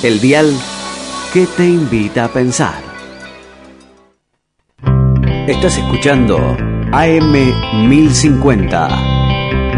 El dial que te invita a pensar. Estás escuchando AM 1050